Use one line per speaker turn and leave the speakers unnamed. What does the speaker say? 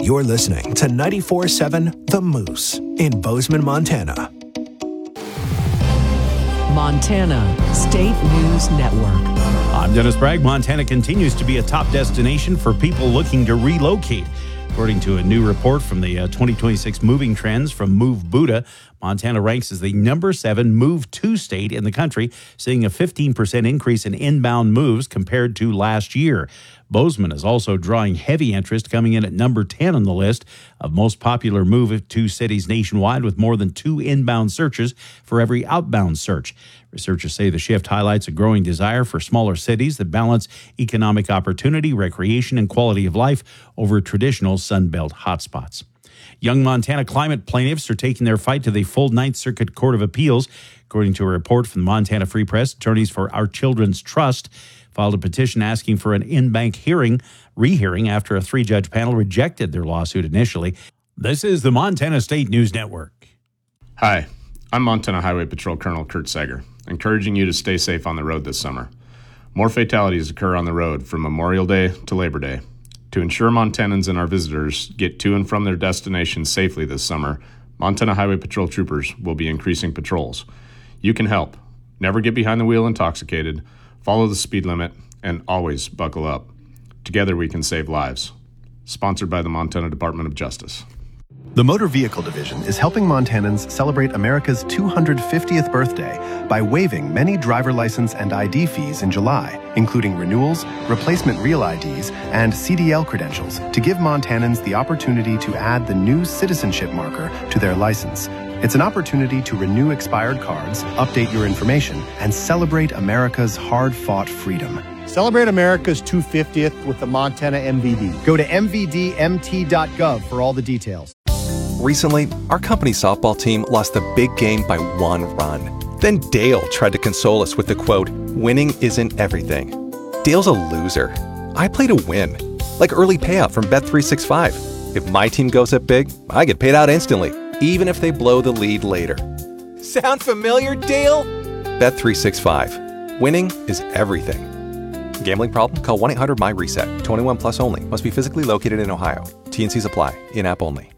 You're listening to 94.7 The Moose in Bozeman, Montana.
Montana State News Network.
I'm Dennis Bragg. Montana continues to be a top destination for people looking to relocate. According to a new report from the 2026 Moving Trends from Move Buddha, Montana ranks as the number 7 move-to state in the country, seeing a 15% increase in inbound moves compared to last year. Bozeman is also drawing heavy interest, coming in at number 10 on the list of most popular move-to cities nationwide, with more than 2 inbound searches for every outbound search. Researchers say the shift highlights a growing desire for smaller cities that balance economic opportunity, recreation, and quality of life over traditional Sunbelt hotspots. Young Montana climate plaintiffs are taking their fight to the full Ninth Circuit Court of Appeals. According to a report from the Montana Free Press, attorneys for Our Children's Trust filed a petition asking for an in-bank rehearing after a 3-judge panel rejected their lawsuit initially. This is the Montana State News Network.
Hi, I'm Montana Highway Patrol Colonel Kurt Sager, encouraging you to stay safe on the road this summer. More fatalities occur on the road from Memorial Day to Labor Day. To ensure Montanans and our visitors get to and from their destinations safely this summer, Montana Highway Patrol troopers will be increasing patrols. You can help. Never get behind the wheel intoxicated, follow the speed limit, and always buckle up. Together we can save lives. Sponsored by the Montana Department of Justice.
The Motor Vehicle Division is helping Montanans celebrate America's 250th birthday by waiving many driver license and ID fees in July, including renewals, replacement real IDs, and CDL credentials, to give Montanans the opportunity to add the new citizenship marker to their license. It's an opportunity to renew expired cards, update your information, and celebrate America's hard-fought freedom.
Celebrate America's 250th with the Montana MVD. Go to mvdmt.gov for all the details.
Recently, our company softball team lost the big game by 1 run. Then Dale tried to console us with the quote, "Winning isn't everything." Dale's a loser. I play to win, like early payout from Bet365. If my team goes up big, I get paid out instantly, even if they blow the lead later. Sound familiar, Dale? Bet365. Winning is everything. Gambling problem? Call 1-800-MY-RESET. 21 plus only. Must be physically located in Ohio. T&Cs apply. In-app only.